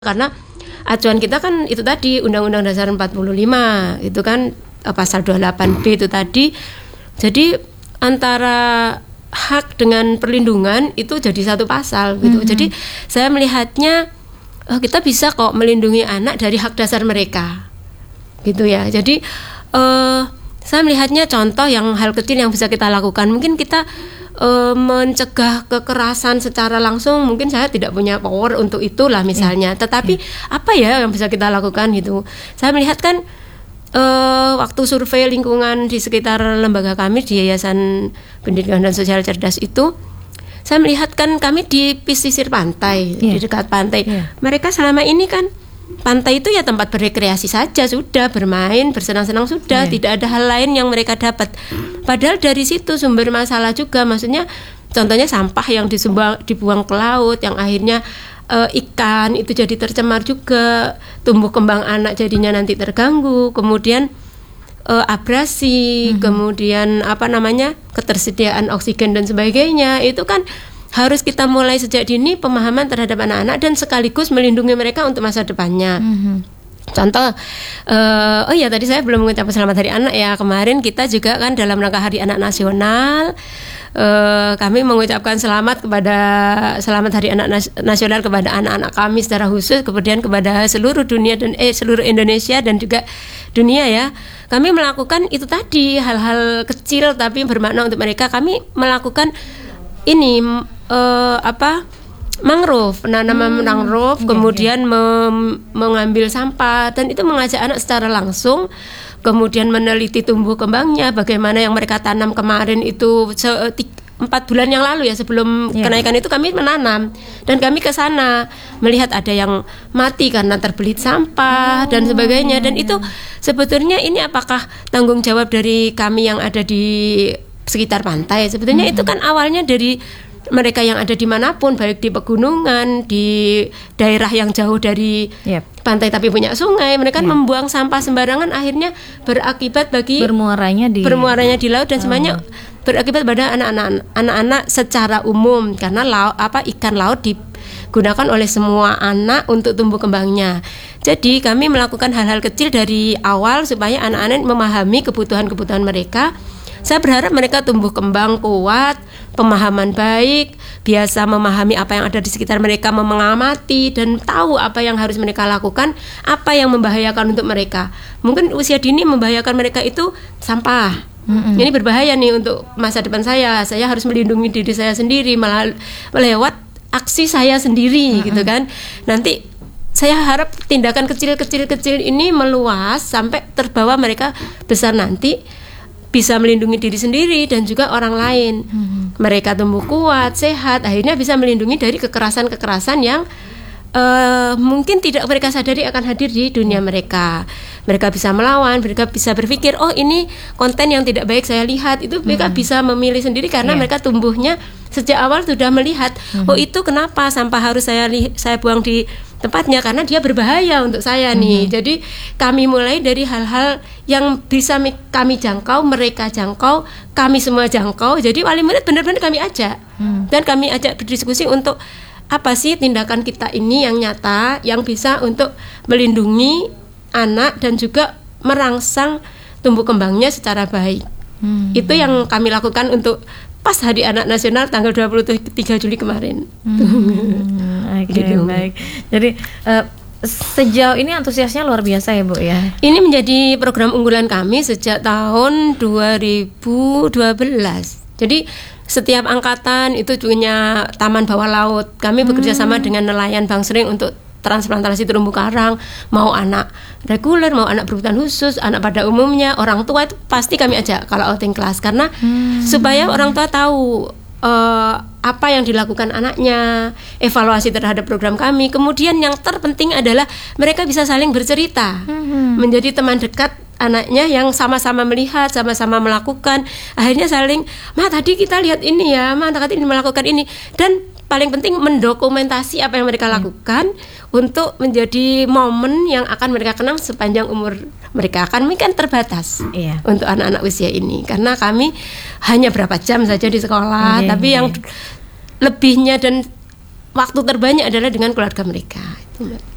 Karena acuan kita kan itu tadi Undang-Undang Dasar 45 itu kan pasal 28B itu tadi. Jadi antara hak dengan perlindungan itu jadi satu pasal gitu. Jadi saya melihatnya kita bisa kok melindungi anak dari hak dasar mereka gitu ya. Jadi saya melihatnya contoh yang hal kecil yang bisa kita lakukan. Mungkin kita mencegah kekerasan secara langsung, mungkin saya tidak punya power untuk itulah misalnya. Tetapi apa ya yang bisa kita lakukan gitu. Saya melihat kan waktu survei lingkungan di sekitar lembaga kami di Yayasan Pendidikan dan Sosial Cerdas itu, saya melihat kan kami di pesisir pantai, di dekat pantai. Mereka selama ini kan pantai itu ya tempat berrekreasi saja, sudah bermain, bersenang-senang sudah, tidak ada hal lain yang mereka dapat. Padahal dari situ sumber masalah juga, maksudnya contohnya sampah yang dibuang ke laut, yang akhirnya ikan itu jadi tercemar juga, tumbuh kembang anak jadinya nanti terganggu, kemudian abrasi, kemudian ketersediaan oksigen dan sebagainya. Itu kan harus kita mulai sejak dini pemahaman terhadap anak-anak dan sekaligus melindungi mereka untuk masa depannya. Contoh, tadi saya belum mengucapkan selamat Hari Anak ya. Kemarin kita juga kan dalam rangka Hari Anak Nasional, kami mengucapkan selamat Hari Anak Nasional kepada anak-anak kami secara khusus, kemudian kepada seluruh dunia dan seluruh Indonesia dan juga dunia ya. Kami melakukan itu tadi, hal-hal kecil tapi bermakna untuk mereka. Kami melakukan ini mangrove, penanaman mangrove, kemudian mengambil sampah, dan itu mengajak anak secara langsung, kemudian meneliti tumbuh kembangnya, bagaimana yang mereka tanam kemarin itu 4 bulan yang lalu ya, sebelum kenaikan itu kami menanam, dan kami ke sana melihat ada yang mati karena terbelit sampah dan sebagainya. Dan itu sebetulnya ini apakah tanggung jawab dari kami yang ada di sekitar pantai? Sebetulnya itu kan awalnya dari mereka yang ada dimanapun, baik di pegunungan, di daerah yang jauh dari pantai tapi punya sungai. Mereka membuang sampah sembarangan, akhirnya berakibat bermuaranya di laut, dan semuanya berakibat pada anak-anak secara umum, karena ikan laut digunakan oleh semua anak untuk tumbuh kembangnya. Jadi kami melakukan hal-hal kecil dari awal supaya anak-anak memahami kebutuhan-kebutuhan mereka. Saya berharap mereka tumbuh kembang kuat, pemahaman baik, biasa memahami apa yang ada di sekitar mereka, mengamati dan tahu apa yang harus mereka lakukan, apa yang membahayakan untuk mereka. Mungkin usia dini membahayakan mereka itu sampah. Ini berbahaya nih untuk masa depan saya. Saya harus melindungi diri saya sendiri lewat aksi saya sendiri gitu kan. Nanti saya harap tindakan kecil-kecil ini meluas sampai terbawa mereka besar nanti bisa melindungi diri sendiri dan juga orang lain. Mereka tumbuh kuat, sehat, akhirnya bisa melindungi dari kekerasan-kekerasan yang mungkin tidak mereka sadari akan hadir di dunia mereka. Mereka bisa melawan, mereka bisa berpikir, oh ini konten yang tidak baik saya lihat. Itu mereka bisa memilih sendiri karena mereka tumbuhnya sejak awal sudah melihat, oh itu kenapa sampah harus saya buang di tempatnya, karena dia berbahaya untuk saya nih. Jadi kami mulai dari hal-hal yang bisa kami jangkau, mereka jangkau, kami semua jangkau. Jadi wali murid benar-benar kami ajak dan kami ajak berdiskusi untuk apa sih tindakan kita ini yang nyata, yang bisa untuk melindungi anak dan juga merangsang tumbuh kembangnya secara baik. Itu yang kami lakukan untuk pas Hari Anak Nasional tanggal 23 Juli kemarin. Gitu. Baik. Jadi sejauh ini antusiasnya luar biasa ya Bu ya. Ini menjadi program unggulan kami sejak tahun 2012. Jadi setiap angkatan itu punya taman bawah laut. Kami bekerja sama dengan nelayan Bangsering untuk transplantasi terumbu karang, mau anak reguler, mau anak berkebutuhan khusus, anak pada umumnya, orang tua itu pasti kami ajak kalau outing kelas, karena supaya orang tua tahu apa yang dilakukan anaknya, evaluasi terhadap program kami. Kemudian yang terpenting adalah mereka bisa saling bercerita, menjadi teman dekat anaknya yang sama-sama melihat, sama-sama melakukan. Akhirnya saling, "Ma, tadi kita lihat ini ya, Ma, tadi ini melakukan ini." Dan paling penting mendokumentasi apa yang mereka lakukan untuk menjadi momen yang akan mereka kenang sepanjang umur mereka. Kami kan terbatas untuk anak-anak usia ini, karena kami hanya berapa jam saja di sekolah, tapi yang lebihnya dan waktu terbanyak adalah dengan keluarga mereka. Itu, Mbak.